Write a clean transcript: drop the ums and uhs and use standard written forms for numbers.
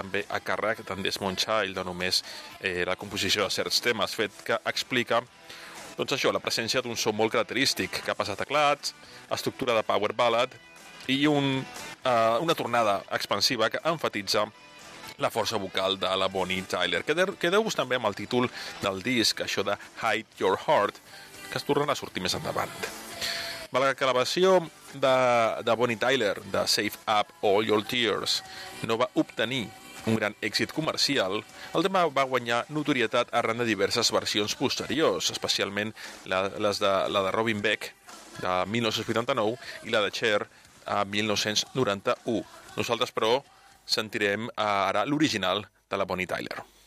també a càrrec d'en Desmond Child, de només la composició de certs temes, fet que explica doncs això, la presència d'un so molt característic, capes de teclats, estructura de power ballad i una tornada expansiva que enfatitza la força vocal de la Bonnie Tyler. Quedeu-vos també amb el títol del disc, això de Hide Your Heart, que es tornarà a sortir més endavant. Malgrat que la versió de Bonnie Tyler de Save Up All Your Tears no va obtenir un gran èxit comercial, el tema va guanyar notorietat arran de diverses versions posteriors, especialment la de Robin Beck de 1989 i la de Cher a 1991. Nosaltres, però, sentirem ara l'original de la Bonnie Tyler.